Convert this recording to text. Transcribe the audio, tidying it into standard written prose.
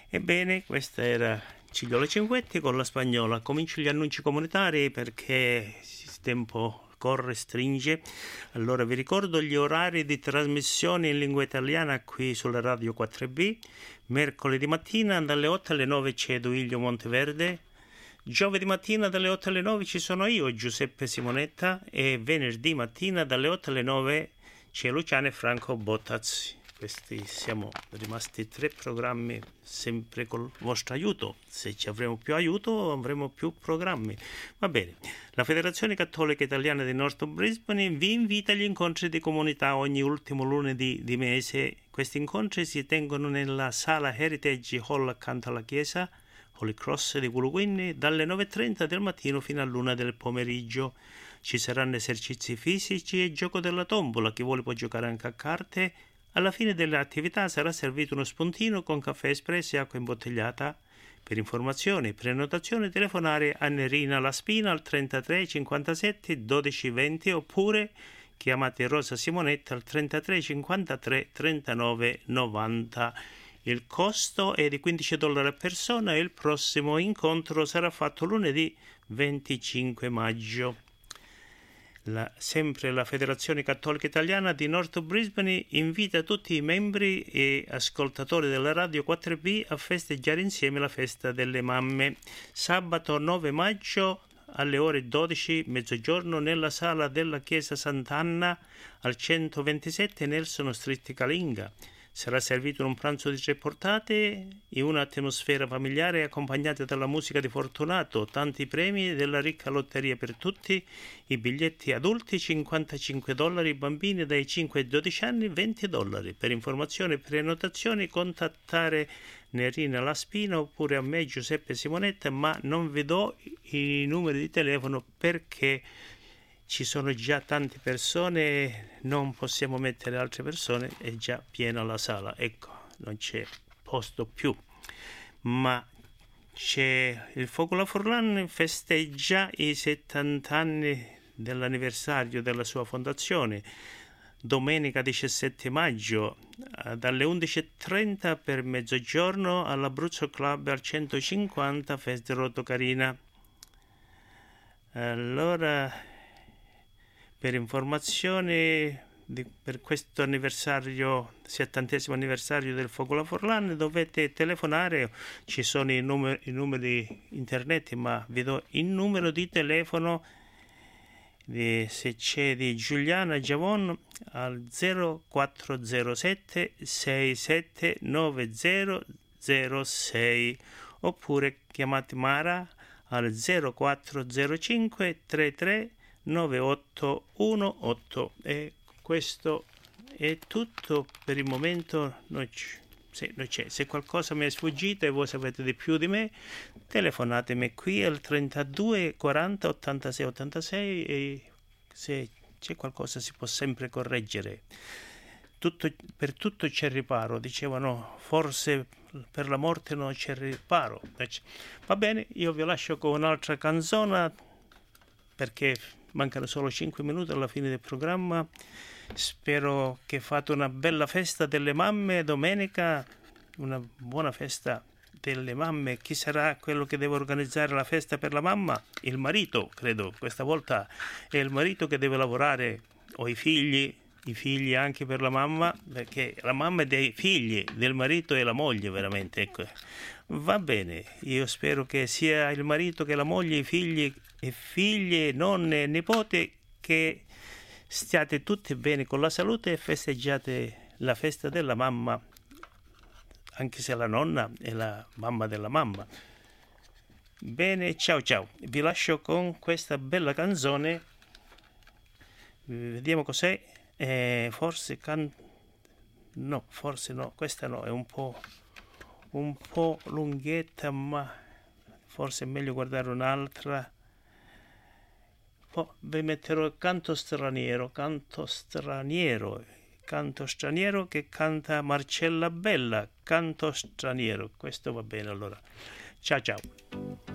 Ebbene, questa era Cigliola Cinquetti con la Spagnola. Comincio gli annunci comunitari perché il tempo corre, stringe. Allora vi ricordo gli orari di trasmissione in lingua italiana qui sulla Radio 4B. Mercoledì mattina dalle 8 alle 9 c'è Duilio Monteverde. Giovedì mattina dalle 8 alle 9 ci sono io, Giuseppe Simonetta, e venerdì mattina dalle 8 alle 9 c'è Luciano e Franco Bottazzi. Questi siamo rimasti 3 programmi sempre col vostro aiuto. Se ci avremo più aiuto avremo più programmi. Va bene. La Federazione Cattolica Italiana di North Brisbane vi invita agli incontri di comunità ogni ultimo lunedì di mese. Questi incontri si tengono nella sala Heritage Hall accanto alla chiesa Holy Cross di Guluwini dalle 9:30 del mattino fino all'1 del pomeriggio. Ci saranno esercizi fisici e gioco della tombola. Chi vuole può giocare anche a carte. Alla fine dell'attività sarà servito uno spuntino con caffè espresso e acqua imbottigliata. Per informazioni e prenotazione telefonare a Nerina Laspina al 33 57 12 20 oppure chiamate Rosa Simonetta al 33 53 39 90. Il costo è di $15 a persona e il prossimo incontro sarà fatto lunedì 25 maggio. Sempre la Federazione Cattolica Italiana di North Brisbane invita tutti i membri e ascoltatori della Radio 4B a festeggiare insieme la festa delle mamme. Sabato 9 maggio alle ore 12 mezzogiorno nella sala della Chiesa Sant'Anna al 127 Nelson Street Kalinga. Sarà servito un pranzo di 3 portate in un'atmosfera familiare accompagnata dalla musica di Fortunato, tanti premi della ricca lotteria per tutti, i biglietti adulti $55, bambini dai 5 ai 12 anni $20. Per informazioni e prenotazioni contattare Nerina Laspina oppure a me Giuseppe Simonetta, ma non vi do i numeri di telefono perché ci sono già tante persone, non possiamo mettere altre persone, è già piena la sala, ecco, non c'è posto più. Ma c'è il Focola Furlan, festeggia i 70 anni dell'anniversario della sua fondazione, domenica 17 maggio, dalle 11:30 per mezzogiorno all'Abruzzo Club al 150 Festa Rotocarina. Allora, per informazioni per questo anniversario, 70° anniversario del Focola Forlan, dovete telefonare. Ci sono i numeri internet, ma vi do il numero di telefono se c'è di Giuliana Giavon al 0407 679006 oppure chiamate Mara al 0405 33 9818. E questo è tutto per il momento. Se qualcosa mi è sfuggito e voi sapete di più di me, telefonatemi qui al 32 40 86 86 e se c'è qualcosa si può sempre correggere. Per tutto c'è riparo, dicevano, forse per la morte non c'è riparo. Va bene, io vi lascio con un'altra canzone perché mancano solo 5 minuti alla fine del programma. Spero che fate una bella festa delle mamme domenica, una buona festa delle mamme. Chi sarà quello che deve organizzare la festa per la mamma? Il marito, credo. Questa volta è il marito che deve lavorare, o i figli anche per la mamma, perché la mamma è dei figli, del marito e la moglie, veramente. Ecco. Va bene, io spero che sia il marito che la moglie, i figli e figlie, nonne e nipote, che stiate tutti bene con la salute e festeggiate la festa della mamma, anche se la nonna è la mamma della mamma. Bene, ciao ciao, vi lascio con questa bella canzone, vediamo cos'è, forse no, questa no, è un po' lunghetta, ma forse è meglio guardare un'altra. Vi metterò canto straniero che canta Marcella Bella, canto straniero. Questo va bene allora. Ciao ciao.